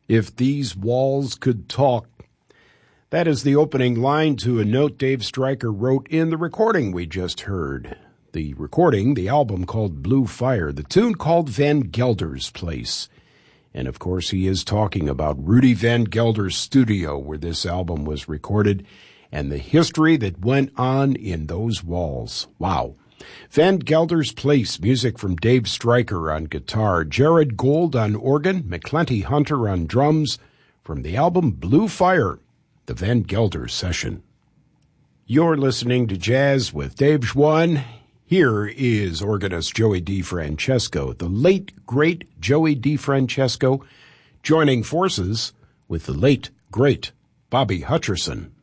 If These Walls Could Talk. That is the opening line to a note Dave Stryker wrote in the recording we just heard. The recording, the album called Blue Fire, the tune called Van Gelder's Place. And of course he is talking about Rudy Van Gelder's studio where this album was recorded and the history that went on in those walls. Wow. Van Gelder's Place, music from Dave Stryker on guitar, Jared Gold on organ, McClenty Hunter on drums, from the album Blue Fire, the Van Gelder Session. You're listening to Jazz with Dave Schwann. Here is organist Joey DeFrancesco, the late, great Joey DeFrancesco, joining forces with the late, great Bobby Hutcherson.